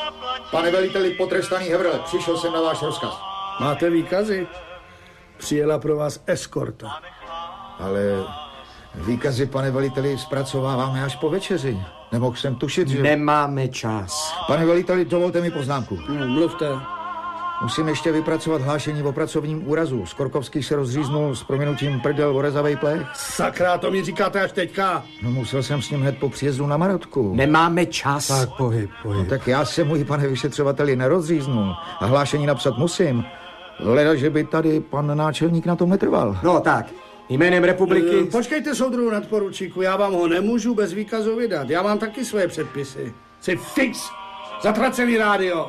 Pane veliteli, potrestaný Hevrle, přišel jsem na váš rozkaz. Máte výkazy? Přijela pro vás eskorta. Ale výkazy, pane veliteli, zpracováváme až po večeři. Nemohl jsem tušit, že... Nemáme čas. Pane veliteli, dovolte mi poznámku. Mluvte. Musím ještě vypracovat hlášení o pracovním úrazu. Skorkovský se rozříznul s prominutím prdel o rezavej plech. Sakra, to mi říkáte až teďka. No, musel jsem s ním hned po příjezdu na Marotku. Nemáme čas. Tak pohyb. No, tak já se, můj pane vyšetřovateli, nerozříznul. A hlášení napsat musím. Leda, že by tady pan náčelník na tom netrval. No tak, jménem republiky... Počkejte, soudruhu nadporučíku, já vám ho nemůžu bez výkazu vydat. Já mám taky svoje předpisy. Jsi fix. Zatracený rádio.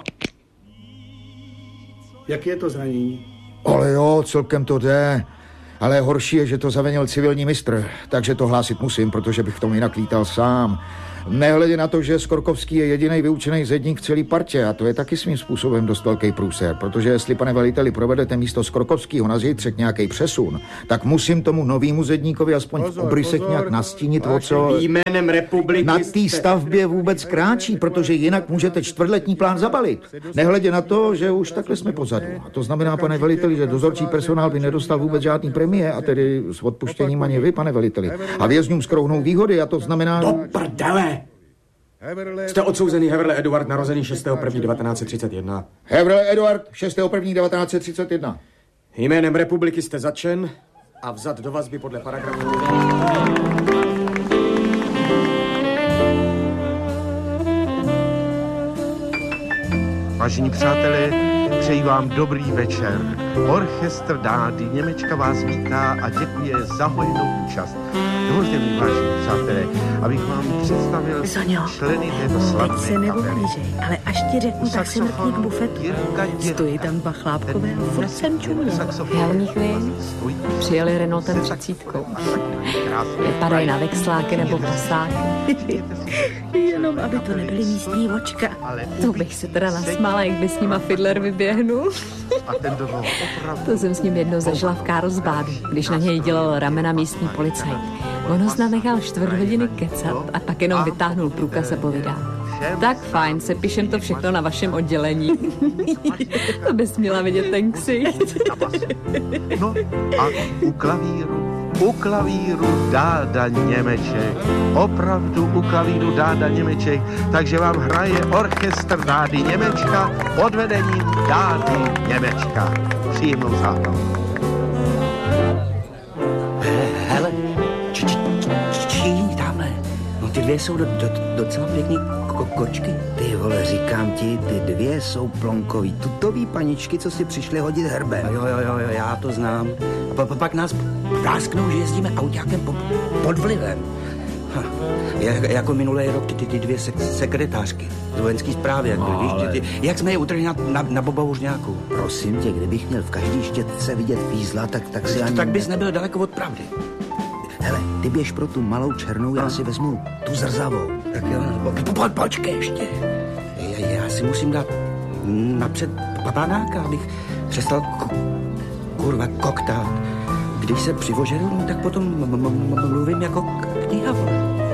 Jaký je to zranění? Ale jo, celkem to jde. Ale horší je, že to zavinil civilní mistr. Takže to hlásit musím, protože bych v tom jinak lítal sám. Nehledě na to, že Skorkovský je jediný vyučený zedník v celé partě a to je taky svým způsobem dost velký průser, protože jestli, pane veliteli, provedete místo Skorkovskýho na zítřek nějaký přesun, tak musím tomu novýmu zedníkovi aspoň v obrysech nějak nastínit, o co Jménem republiky... na té stavbě vůbec kráčí, protože jinak můžete čtvrtletní plán zabalit. Nehledě na to, že už takhle jsme pozadu. A to znamená, pane veliteli, že dozorčí personál by nedostal vůbec žádný premie, a tedy s odpuštěním ani vy, pane veliteli. A vězňům skrouhnou výhody, a to znamená... Do prdele! Jste odsouzený Hevrle Eduard, narozený 6.1.1931. Hevrle Eduard, 6.1.1931. Jménem republiky jste zatčen a vzat do vazby podle paragrafu... Vážení přátelé, přeji vám dobrý večer. Orchestr Dády Němečka vás vítá a děkuje za hojnou účast. Dovolte mi, vážení přátelé, abych vám představil členy této slavné teď se neublížej, ale až ti řeknu, tak si mrkni k bufetu. Stojí tam dva chlápkové a furt jsem čuměl. Helmíchvi přijeli Renaultem 30. Vypadají na vexláky nebo pasáky. Jenom, aby to nebyly místní vočka. To bych se teda nasmála, jak by s nima Fiedler vyběhnul. To jsem s ním jednou zažila v Karlsbadu, když na něj dělal ramena místní policajt. On ho snad nechal 4 hodiny kecat a pak jenom vytáhnul průkaz a povídá: tak fajn, sepíšem to všechno na vašem oddělení. To bys měla vidět ten ksicht. No a u klavíru Dáda Němeček. Opravdu u klavíru Dáda Němeček. Takže vám hraje orchestr Dády Němečka pod vedením Dády Němečka. Příjemnou zábavu. Hele, čí tamhle. No ty dvě jsou docela pěkný kočky. Ty vole, říkám ti, ty dvě jsou plonkový, tutový paničky, co si přišli hodit herbem. Jo, já to znám. A pak nás prásknou, že jezdíme autákem pod vlivem. Jako minulý rok ty dvě sekretářky z vojenský správy, jak jsme je utrhli na Bobouřňáku. Prosím tě, kdybych měl v každý štětce vidět fízla, tak si ani... Tak bys nebyl daleko od pravdy. Hele, ty běž pro tu malou černou, já si vezmu tu zrzavou. Tak jo, počkej ještě. Já si musím dát napřed panáka, abych přestal kurva koktát. Když se přivožeru, tak potom mluvím jako kniha.